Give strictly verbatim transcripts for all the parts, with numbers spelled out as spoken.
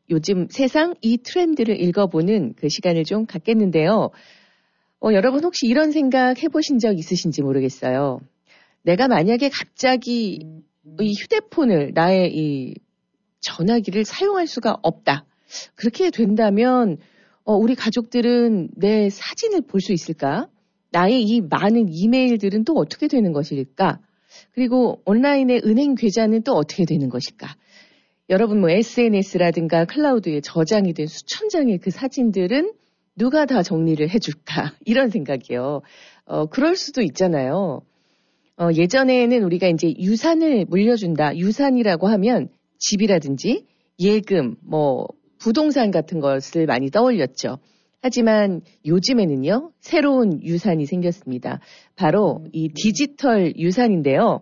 요즘 세상 이 트렌드를 읽어보는 그 시간을 좀 갖겠는데요. 어, 여러분 혹시 이런 생각 해보신 적 있으신지 모르겠어요. 내가 만약에 갑자기 이 휴대폰을 나의 이 전화기를 사용할 수가 없다. 그렇게 된다면 어, 우리 가족들은 내 사진을 볼 수 있을까? 나의 이 많은 이메일들은 또 어떻게 되는 것일까? 그리고 온라인의 은행 계좌는 또 어떻게 되는 것일까? 여러분 뭐 에스엔에스라든가 클라우드에 저장이 된 수천 장의 그 사진들은 누가 다 정리를 해줄까? 이런 생각이요. 어, 그럴 수도 있잖아요. 어, 예전에는 우리가 이제 유산을 물려준다. 유산이라고 하면 집이라든지 예금, 뭐 부동산 같은 것을 많이 떠올렸죠. 하지만 요즘에는요, 새로운 유산이 생겼습니다. 바로 이 디지털 유산인데요.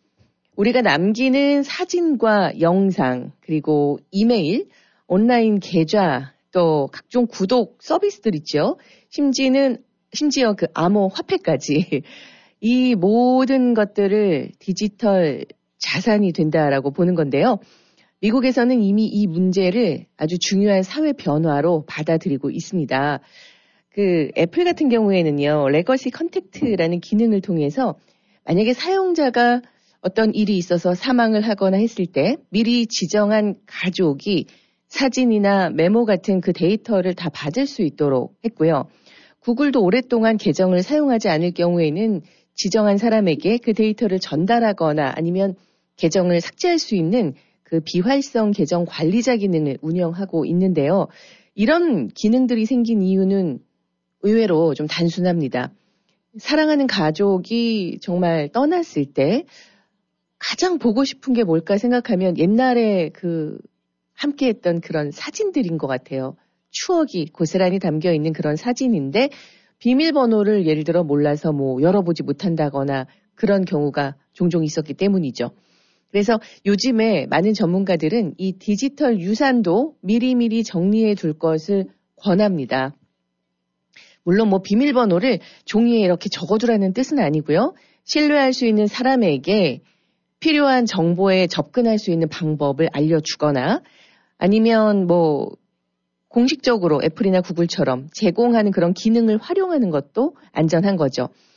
우리가 남기는 사진과 영상, 그리고 이메일, 온라인 계좌, 또 각종 구독 서비스들 있죠. 심지어는, 심지어 그 암호 화폐까지 이 모든 것들을 디지털 자산이 된다라고 보는 건데요. 미국에서는 이미 이 문제를 아주 중요한 사회 변화로 받아들이고 있습니다. 그 애플 같은 경우에는요, 레거시 컨택트라는 기능을 통해서 만약에 사용자가 어떤 일이 있어서 사망을 하거나 했을 때 미리 지정한 가족이 사진이나 메모 같은 그 데이터를 다 받을 수 있도록 했고요. 구글도 오랫동안 계정을 사용하지 않을 경우에는 지정한 사람에게 그 데이터를 전달하거나 아니면 계정을 삭제할 수 있는 그 비활성 계정 관리자 기능을 운영하고 있는데요. 이런 기능들이 생긴 이유는 의외로 좀 단순합니다. 사랑하는 가족이 정말 떠났을 때 가장 보고 싶은 게 뭘까 생각하면 옛날에 그 함께했던 그런 사진들인 것 같아요. 추억이 고스란히 담겨 있는 그런 사진인데 비밀번호를 예를 들어 몰라서 뭐 열어보지 못한다거나 그런 경우가 종종 있었기 때문이죠. 그래서 요즘에 많은 전문가들은 이 디지털 유산도 미리미리 정리해 둘 것을 권합니다. 물론 뭐 비밀번호를 종이에 이렇게 적어두라는 뜻은 아니고요. 신뢰할 수 있는 사람에게 필요한 정보에 접근할 수 있는 방법을 알려주거나 아니면 뭐 공식적으로 애플이나 구글처럼 제공하는 그런 기능을 활용하는 것도 안전한 거죠.